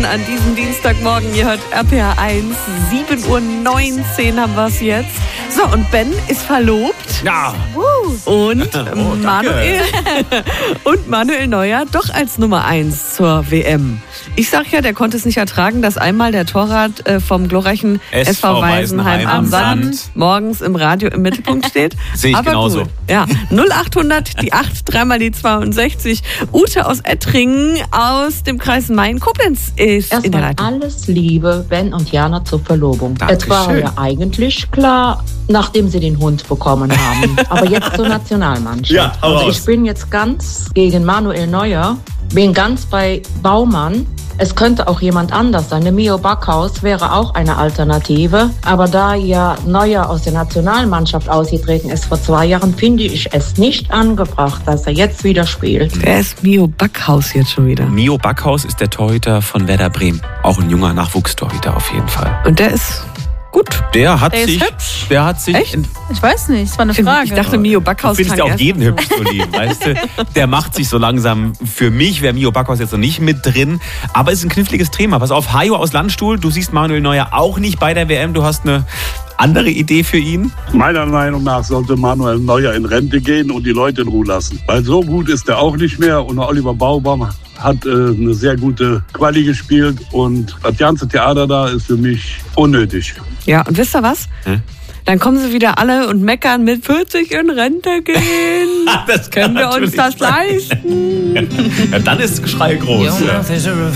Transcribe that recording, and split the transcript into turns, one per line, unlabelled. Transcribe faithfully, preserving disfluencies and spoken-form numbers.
an diesem Dienstagmorgen. Ihr hört R P R eins, sieben Uhr neunzehn haben wir es jetzt. So, und Ben ist verlobt.
Ja.
Und
Oh,
Manuel und Manuel Neuer doch als Nummer eins zur W M. Ich sag ja, der konnte es nicht ertragen, dass einmal der Torwart äh, vom glorreichen S V Weisenheim am Sand morgens im Radio im Mittelpunkt steht.
Sehe ich
Aber
genauso.
Gut. Ja, null achthundert, die acht, dreimal die zweiundsechzig. Ute aus Ettringen aus dem Kreis Main-Koblenz ist in der
Erstmal
Leitung.
alles Liebe, Ben und Jana zur Verlobung.
Dankeschön.
Es war ja eigentlich klar, nachdem sie den Hund bekommen haben. Aber jetzt zur Nationalmannschaft.
Ja, hau
also
raus.
ich bin jetzt ganz gegen Manuel Neuer, bin ganz bei Baumann. Es könnte auch jemand anders sein. Der Mio Backhaus wäre auch eine Alternative. Aber da ja Neuer aus der Nationalmannschaft ausgetreten ist vor zwei Jahren, finde ich es nicht angebracht, dass er jetzt wieder spielt.
Wer ist Mio Backhaus jetzt schon wieder?
Mio Backhaus ist der Torhüter von Werder Bremen. Auch ein junger Nachwuchstorhüter auf jeden Fall.
Und der ist gut.
Der hat
Der ist
sich,
hübsch.
der hat sich,
Echt?
Ich weiß nicht, es war eine Frage.
Ich dachte, Mio
du
Backhaus
findest
kann
ja auch
erst-
jeden hübsch, so lieb, weißt du? Der macht sich so langsam, für mich wäre Mio Backhaus jetzt noch nicht mit drin, aber es ist ein kniffliges Thema. Pass auf, Hajo aus Landstuhl, du siehst Manuel Neuer auch nicht bei der W M, du hast eine andere Idee für ihn?
Meiner Meinung nach sollte Manuel Neuer in Rente gehen und die Leute in Ruhe lassen. Weil so gut ist er auch nicht mehr und Oliver Baumann hat äh, eine sehr gute Quali gespielt und das ganze Theater da ist für mich unnötig.
Ja, und wisst ihr was?
Hm?
Dann kommen sie wieder alle und meckern mit vierzig in Rente gehen.
Das
Können wir uns
natürlich
das
sein.
leisten?
Ja, dann ist das Geschrei groß. Ja.